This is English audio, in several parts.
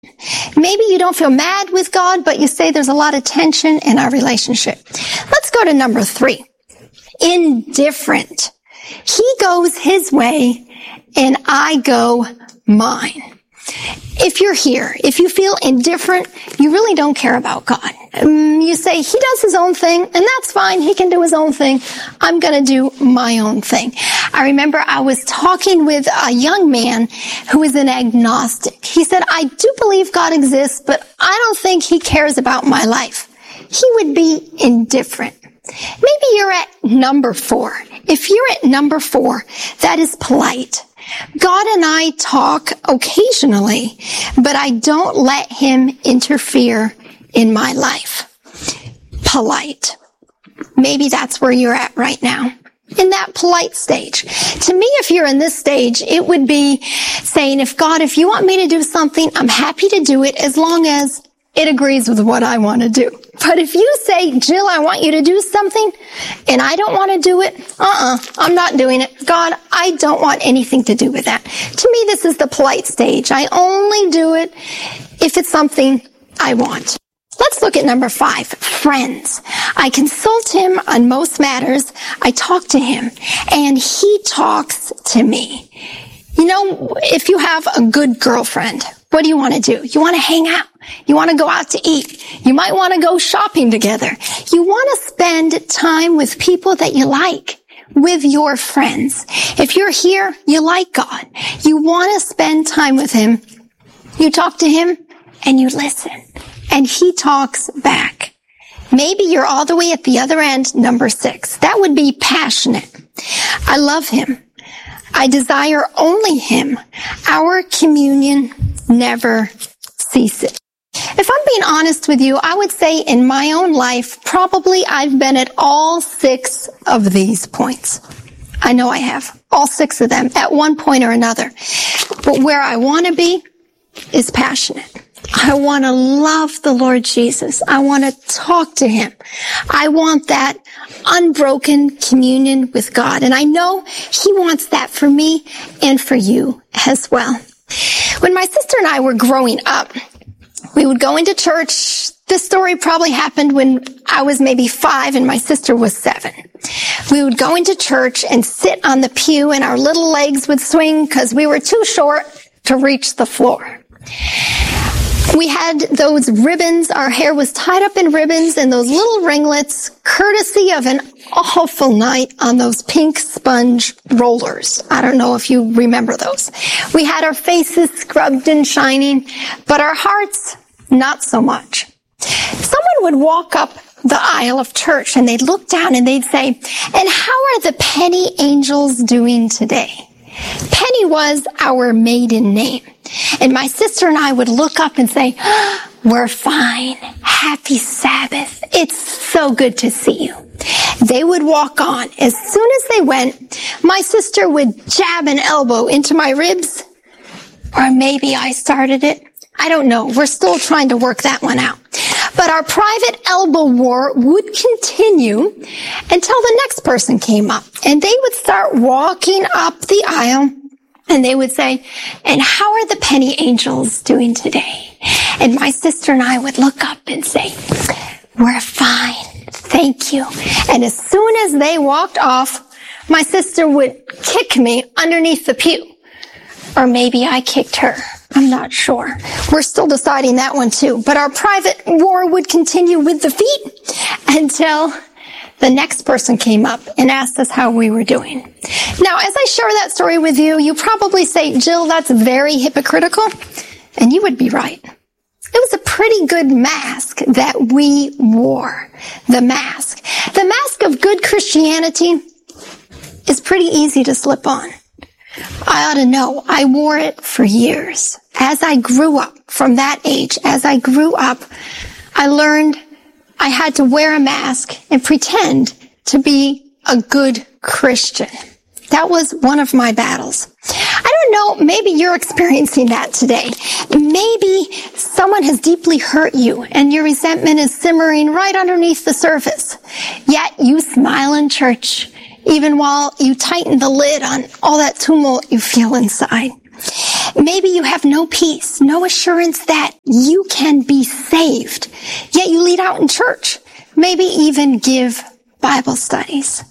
Maybe you don't feel mad with God, but you say there's a lot of tension in our relationship. Let's go to number 3. Indifferent. He goes his way and I go mine. If you're here, if you feel indifferent, you really don't care about God. You say, he does his own thing, and that's fine. He can do his own thing. I'm going to do my own thing. I remember I was talking with a young man who is an agnostic. He said, I do believe God exists, but I don't think he cares about my life. He would be indifferent. Maybe you're at number 4. If you're at number 4, that is polite. God and I talk occasionally, but I don't let him interfere in my life. Polite. Maybe that's where you're at right now, in that polite stage. To me, if you're in this stage, it would be saying, if you want me to do something, I'm happy to do it as long as it agrees with what I want to do. But if you say, Jill, I want you to do something, and I don't want to do it, I'm not doing it. God, I don't want anything to do with that. To me, this is the polite stage. I only do it if it's something I want. Let's look at number 5, friends. I consult him on most matters. I talk to him, and he talks to me. You know, if you have a good girlfriend, what do you want to do? You want to hang out. You want to go out to eat. You might want to go shopping together. You want to spend time with people that you like, with your friends. If you're here, you like God. You want to spend time with him. You talk to him and you listen. And he talks back. Maybe you're all the way at the other end, number 6. That would be passionate. I love him. I desire only him. Our communion never ceases. If I'm being honest with you, I would say in my own life, probably I've been at all 6 of these points. I know I have. All 6 of them at one point or another. But where I want to be is passionate. I want to love the Lord Jesus. I want to talk to him. I want that unbroken communion with God. And I know he wants that for me and for you as well. When my sister and I were growing up, we would go into church. This story probably happened when I was maybe 5 and my sister was 7. We would go into church and sit on the pew and our little legs would swing because we were too short to reach the floor. We had those ribbons. Our hair was tied up in ribbons and those little ringlets, courtesy of an awful night on those pink sponge rollers. I don't know if you remember those. We had our faces scrubbed and shining, but our hearts, not so much. Someone would walk up the aisle of church and they'd look down and they'd say, and how are the Penny Angels doing today? Penny was our maiden name. And my sister and I would look up and say, we're fine. Happy Sabbath. It's so good to see you. They would walk on. As soon as they went, my sister would jab an elbow into my ribs. Or maybe I started it. I don't know. We're still trying to work that one out. But our private elbow war would continue until the next person came up. And they would start walking up the aisle. And they would say, and how are the Penny Angels doing today? And my sister and I would look up and say, we're fine. Thank you. And as soon as they walked off, my sister would kick me underneath the pew. Or maybe I kicked her. I'm not sure. We're still deciding that one too. But our private war would continue with the feet until the next person came up and asked us how we were doing. Now, as I share that story with you, you probably say, Jill, that's very hypocritical. And you would be right. It was a pretty good mask that we wore. The mask. The mask of good Christianity is pretty easy to slip on. I ought to know. I wore it for years. As I grew up, from that age, as I grew up, I learned I had to wear a mask and pretend to be a good Christian. That was one of my battles. I don't know, maybe you're experiencing that today. Maybe someone has deeply hurt you and your resentment is simmering right underneath the surface. Yet you smile in church, even while you tighten the lid on all that tumult you feel inside. Maybe you have no peace, no assurance that you can be saved, yet you lead out in church. Maybe even give Bible studies.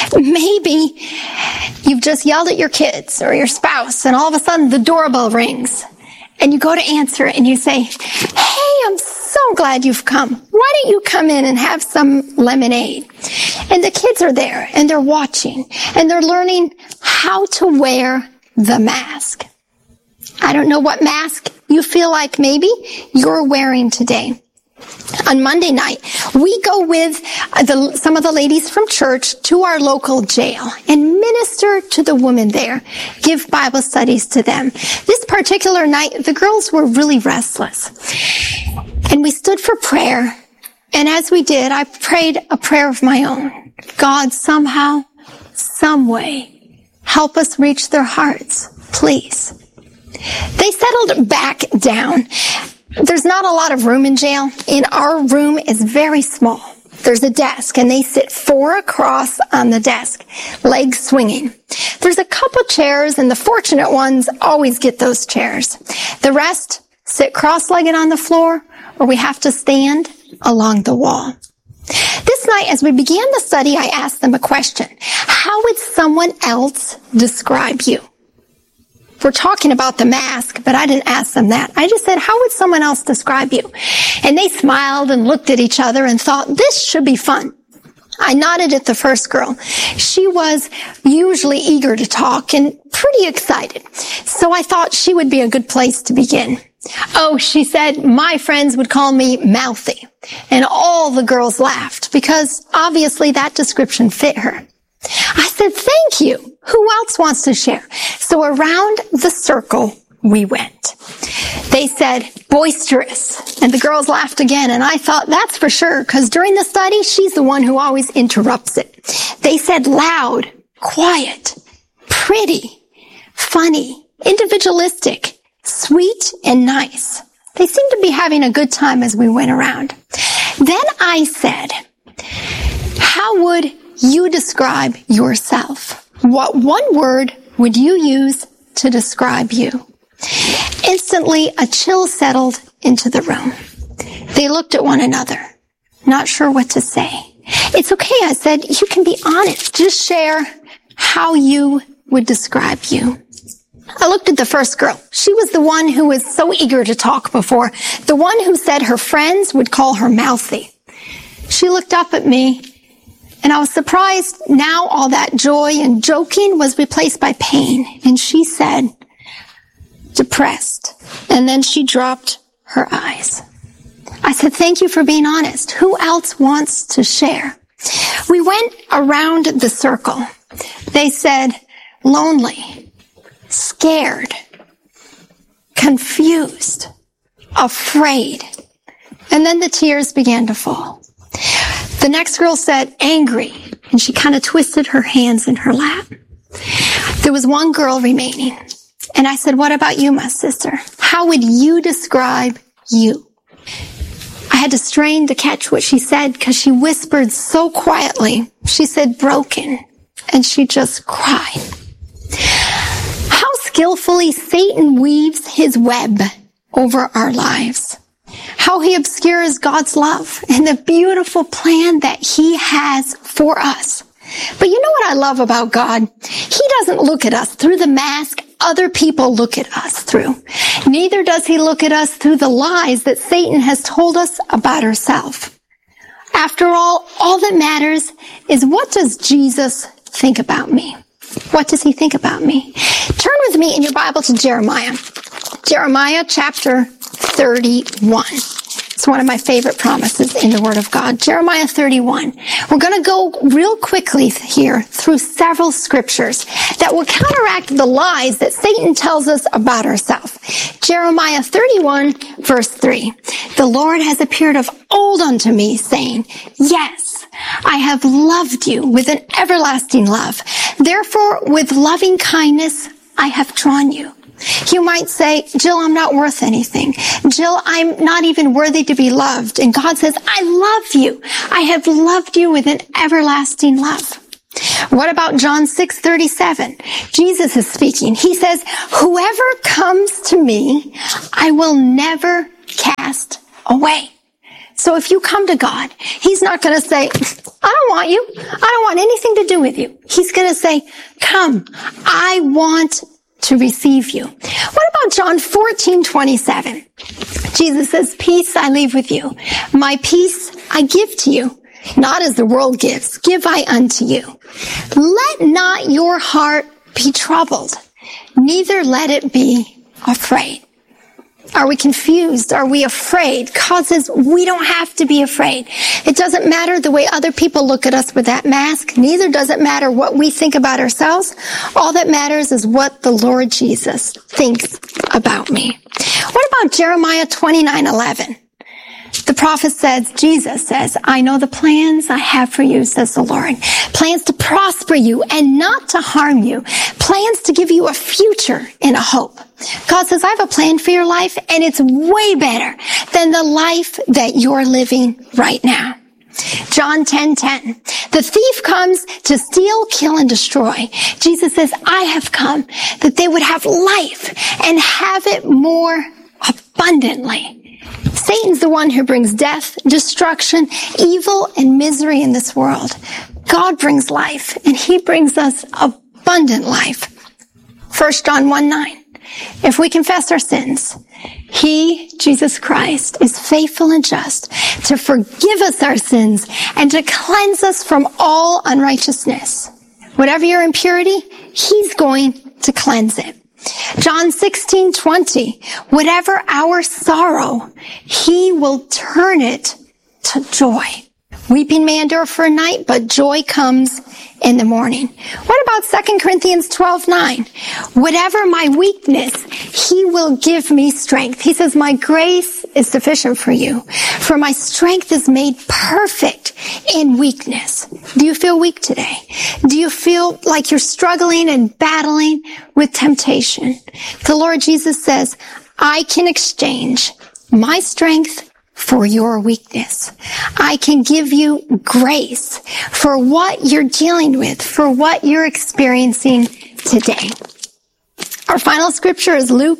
Maybe you've just yelled at your kids or your spouse and all of a sudden the doorbell rings and you go to answer it and you say, "Hey, I'm so glad you've come. Why don't you come in and have some lemonade?" And the kids are there and they're watching and they're learning how to wear the mask. I don't know what mask you feel like maybe you're wearing today. On Monday night, we go with some of the ladies from church to our local jail and minister to the women there, give Bible studies to them. This particular night, the girls were really restless. And we stood for prayer. And as we did, I prayed a prayer of my own. God, somehow, some way, help us reach their hearts, please. They settled back down. There's not a lot of room in jail. In our room is very small. There's a desk and they sit 4 across on the desk, legs swinging. There's a couple chairs and the fortunate ones always get those chairs. The rest sit cross-legged on the floor or we have to stand along the wall. This night, as we began the study, I asked them a question. How would someone else describe you? We're talking about the mask, but I didn't ask them that. I just said, how would someone else describe you? And they smiled and looked at each other and thought, this should be fun. I nodded at the first girl. She was usually eager to talk and pretty excited. So I thought she would be a good place to begin. Oh, she said, my friends would call me mouthy. And all the girls laughed because obviously that description fit her. I said, thank you. Who else wants to share? So around the circle we went. They said, boisterous. And the girls laughed again. And I thought, that's for sure, because during the study, she's the one who always interrupts it. They said loud, quiet, pretty, funny, individualistic, sweet, and nice. They seemed to be having a good time as we went around. Then I said, how would you describe yourself? What one word would you use to describe you? Instantly, a chill settled into the room. They looked at one another, not sure what to say. It's okay, I said. You can be honest. Just share how you would describe you. I looked at the first girl. She was the one who was so eager to talk before, the one who said her friends would call her mouthy. She looked up at me, and I was surprised now all that joy and joking was replaced by pain. And she said, depressed. And then she dropped her eyes. I said, thank you for being honest. Who else wants to share? We went around the circle. They said, lonely, scared, confused, afraid. And then the tears began to fall. The next girl said, angry, and she kind of twisted her hands in her lap. There was one girl remaining. And I said, what about you, my sister? How would you describe you? I had to strain to catch what she said because she whispered so quietly. She said, broken. And she just cried. How skillfully Satan weaves his web over our lives. How he obscures God's love and the beautiful plan that he has for us. But you know what I love about God? He doesn't look at us through the mask other people look at us through. Neither does he look at us through the lies that Satan has told us about ourselves. After all that matters is, what does Jesus think about me? What does he think about me? Turn with me in your Bible to Jeremiah. Jeremiah chapter 31. It's one of my favorite promises in the Word of God. Jeremiah 31. We're going to go real quickly here through several scriptures that will counteract the lies that Satan tells us about ourselves. Jeremiah 31, verse 3. The Lord has appeared of old unto me, saying, yes, I have loved you with an everlasting love. Therefore, with loving kindness, I have drawn you. You might say, Jill, I'm not worth anything. Jill, I'm not even worthy to be loved. And God says, I love you. I have loved you with an everlasting love. What about John 6:37? Jesus is speaking. He says, whoever comes to me, I will never cast away. So if you come to God, he's not going to say, I don't want you. I don't want anything to do with you. He's going to say, come, I want to receive you. What about John 14:27? Jesus says, peace I leave with you. My peace I give to you. Not as the world gives, give I unto you. Let not your heart be troubled, neither let it be afraid. Are we confused? Are we afraid? God says we don't have to be afraid. It doesn't matter the way other people look at us with that mask. Neither does it matter what we think about ourselves. All that matters is what the Lord Jesus thinks about me. What about Jeremiah 29:11? The prophet says, Jesus says, I know the plans I have for you, says the Lord. Plans to prosper you and not to harm you. Plans to give you a future and a hope. God says, I have a plan for your life, and it's way better than the life that you're living right now. John 10:10. The thief comes to steal, kill, and destroy. Jesus says, I have come that they would have life and have it more abundantly. Satan's the one who brings death, destruction, evil, and misery in this world. God brings life, and he brings us abundant life. 1 John 1:9. If we confess our sins, he, Jesus Christ, is faithful and just to forgive us our sins and to cleanse us from all unrighteousness. Whatever your impurity, he's going to cleanse it. John 16:20, whatever our sorrow, he will turn it to joy. Weeping may endure for a night, but joy comes in the morning. What about 2 Corinthians 12:9? Whatever my weakness, he will give me strength. He says, my grace is sufficient for you, for my strength is made perfect in weakness. Do you feel weak today? Do you feel like you're struggling and battling with temptation? The Lord Jesus says, I can exchange my strength for your weakness. I can give you grace for what you're dealing with, for what you're experiencing today. Our final scripture is Luke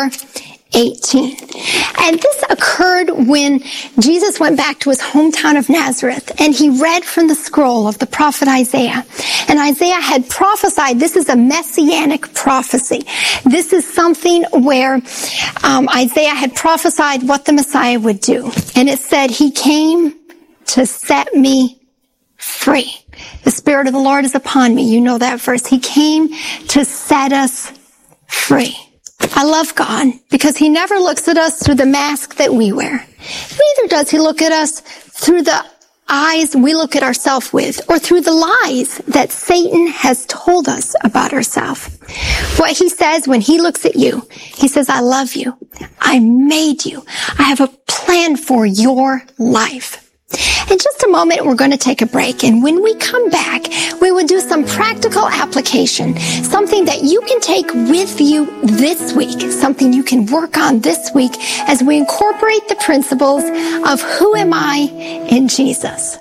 4:18. And this occurred when Jesus went back to his hometown of Nazareth, and he read from the scroll of the prophet Isaiah. And Isaiah had prophesied, this is a messianic prophecy. This is something where Isaiah had prophesied what the Messiah would do. And it said, he came to set me free. The Spirit of the Lord is upon me. You know that verse. He came to set us free. I love God because he never looks at us through the mask that we wear. Neither does he look at us through the eyes we look at ourselves with, or through the lies that Satan has told us about ourselves. What he says when he looks at you, he says, I love you. I made you. I have a plan for your life. In just a moment, we're going to take a break. And when we come back, we will do some practical application, something that you can take with you this week, something you can work on this week as we incorporate the principles of who am I in Jesus.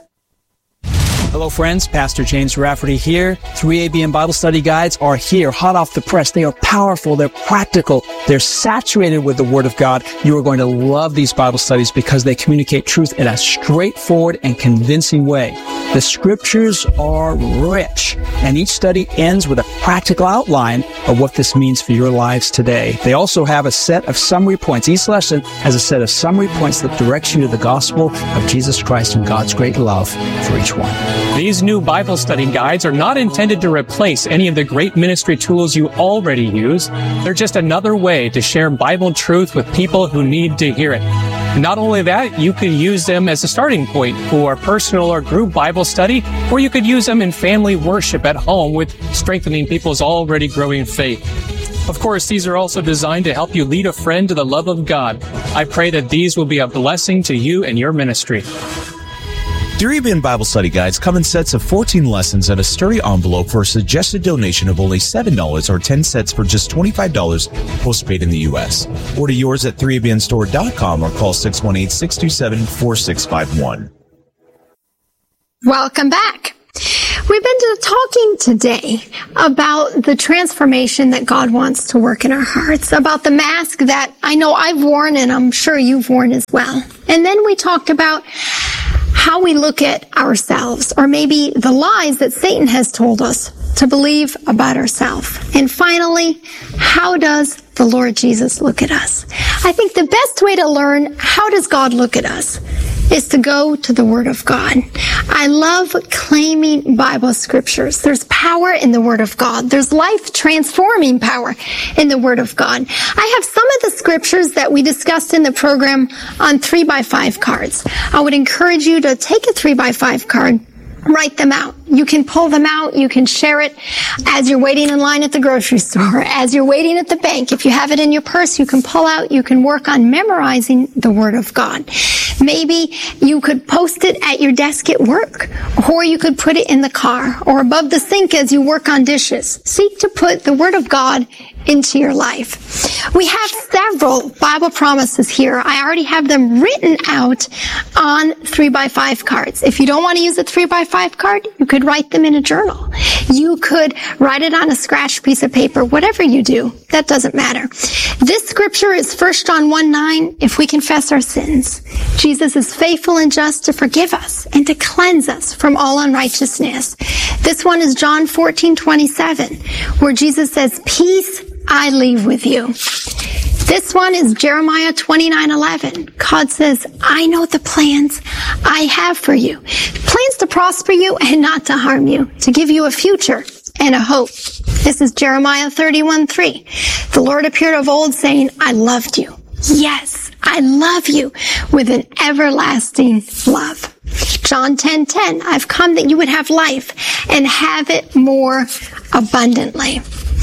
Hello, friends. Pastor James Rafferty here. 3ABN Bible Study Guides are here, hot off the press. They are powerful. They're practical. They're saturated with the Word of God. You are going to love these Bible studies because they communicate truth in a straightforward and convincing way. The scriptures are rich, and each study ends with a practical outline of what this means for your lives today. They also have a set of summary points. Each lesson has a set of summary points that directs you to the gospel of Jesus Christ and God's great love for each one. These new Bible study guides are not intended to replace any of the great ministry tools you already use. They're just another way to share Bible truth with people who need to hear it. Not only that, you could use them as a starting point for personal or group Bible study, or you could use them in family worship at home with strengthening people's already growing faith. Of course, these are also designed to help you lead a friend to the love of God. I pray that these will be a blessing to you and your ministry. 3ABN Bible Study Guides come in sets of 14 lessons and a sturdy envelope for a suggested donation of only $7 or 10 sets for just $25 postpaid in the U.S. Order yours at 3abnstore.com or call 618-627-4651. Welcome back. We've been talking today about the transformation that God wants to work in our hearts, about the mask that I know I've worn and I'm sure you've worn as well. And then we talked about how we look at ourselves, or maybe the lies that Satan has told us to believe about ourselves. And finally, how does the Lord Jesus look at us? I think the best way to learn how does God look at us is to go to the Word of God. I love claiming Bible scriptures. There's power in the Word of God. There's life-transforming power in the Word of God. I have some of the scriptures that we discussed in the program on 3x5 cards. I would encourage you to take a 3x5 card, write them out. You can pull them out. You can share it as you're waiting in line at the grocery store, as you're waiting at the bank. If you have it in your purse, you can pull out. You can work on memorizing the Word of God. Maybe you could post it at your desk at work, or you could put it in the car or above the sink as you work on dishes. Seek to put the Word of God into your life. We have several Bible promises here. I already have them written out on 3x5 cards. If you don't want to use a 3x5 card, you could write them in a journal. You could write it on a scratch piece of paper. Whatever you do, that doesn't matter. This scripture is 1 John 1:9. If we confess our sins, Jesus is faithful and just to forgive us and to cleanse us from all unrighteousness. This one is John 14:27, where Jesus says, "Peace I leave with you." This one is Jeremiah 29:11. God says, "I know the plans I have for you. Plans to prosper you and not to harm you, to give you a future and a hope." This is Jeremiah 31:3. The Lord appeared of old saying, "I loved you. Yes, I love you with an everlasting love." John 10:10. I've come that you would have life and have it more abundantly.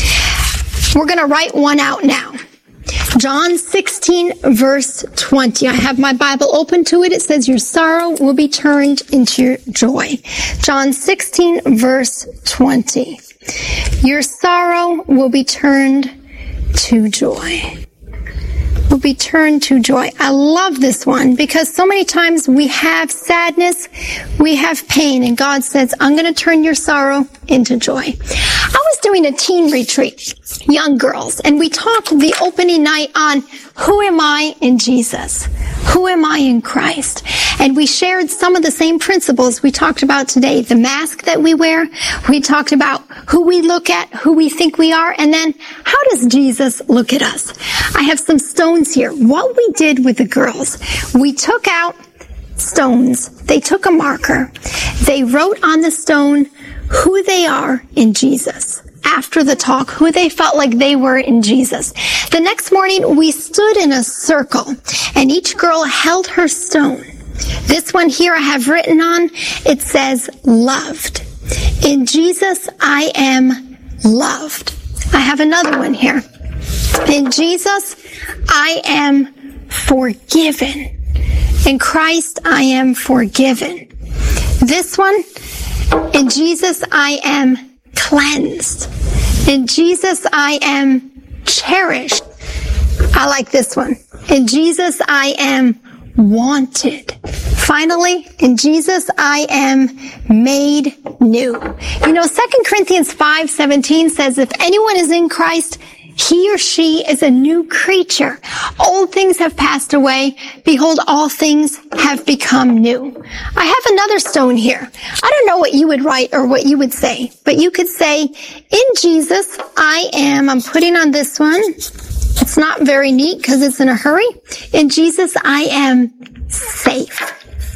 We're going to write one out now. John 16, verse 20. I have my Bible open to it. It says, "Your sorrow will be turned into your joy." John 16, verse 20. Your sorrow will be turned to joy. Will be turned to joy. I love this one because so many times we have sadness, we have pain, and God says, "I'm going to turn your sorrow into joy." I was doing a teen retreat, young girls, and we talked the opening night on who am I in Jesus? Who am I in Christ? And we shared some of the same principles we talked about today. The mask that we wear. We talked about who we look at, who we think we are, and then how does Jesus look at us? I have some stones here. What we did with the girls, we took out stones. They took a marker. They wrote on the stone who they are in Jesus. After the talk, who they felt like they were in Jesus. The next morning, we stood in a circle, and each girl held her stone. This one here I have written on, it says, "Loved. In Jesus, I am loved." I have another one here. In Jesus, I am forgiven. In Christ, I am forgiven. This one, in Jesus, I am cleansed. In Jesus, I am cherished. I like this one. In Jesus, I am wanted. Finally, in Jesus, I am made new. You know, 2 Corinthians 5:17 says, if anyone is in Christ, he or she is a new creature. Old things have passed away. Behold, all things have become new. I have another stone here. I don't know what you would write or what you would say, but you could say, in Jesus, I'm putting on this one. It's not very neat because it's in a hurry. In Jesus, I am safe.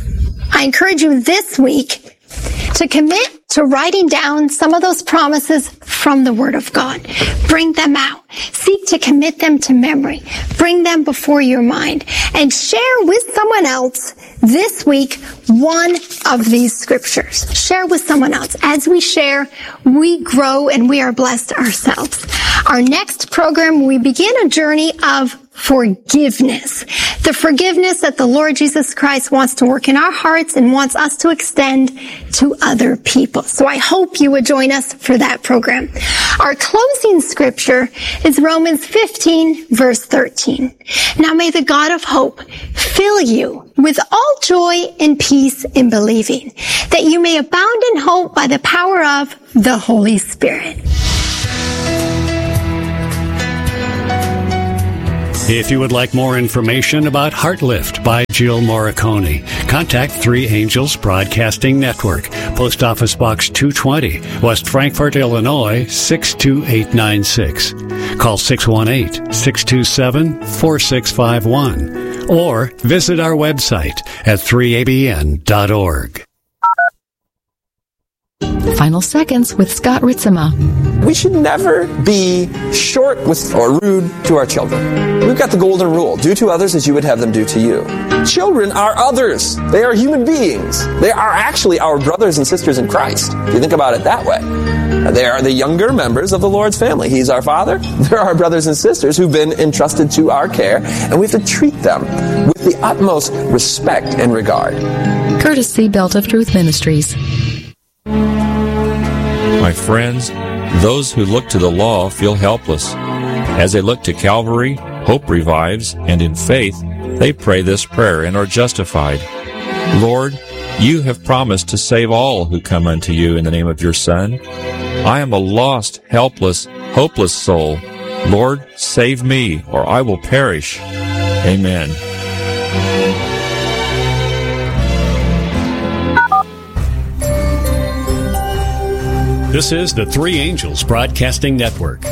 I encourage you this week to commit to writing down some of those promises from the Word of God. Bring them out. Seek to commit them to memory. Bring them before your mind and share with someone else this week one of these scriptures. Share with someone else. As we share, we grow and we are blessed ourselves. Our next program, we begin a journey of forgiveness. The forgiveness that the Lord Jesus Christ wants to work in our hearts and wants us to extend to other people. So I hope you would join us for that program. Our closing scripture is Romans 15, verse 13. Now may the God of hope fill you with all joy and peace in believing, that you may abound in hope by the power of the Holy Spirit. If you would like more information about HeartLift by Jill Morricone, contact Three Angels Broadcasting Network, Post Office Box 220, West Frankfort, Illinois, 62896. Call 618-627-4651 or visit our website at 3abn.org. Final Seconds with Scott Ritzema. We should never be short with or rude to our children. We've got the golden rule. Do to others as you would have them do to you. Children are others. They are human beings. They are actually our brothers and sisters in Christ, if you think about it that way. They are the younger members of the Lord's family. He's our Father. They're our brothers and sisters who've been entrusted to our care, and we have to treat them with the utmost respect and regard. Courtesy Belt of Truth Ministries. My friends, those who look to the law feel helpless. As they look to Calvary, hope revives, and in faith, they pray this prayer and are justified. Lord, you have promised to save all who come unto you in the name of your Son. I am a lost, helpless, hopeless soul. Lord, save me, or I will perish. Amen. This is the Three Angels Broadcasting Network.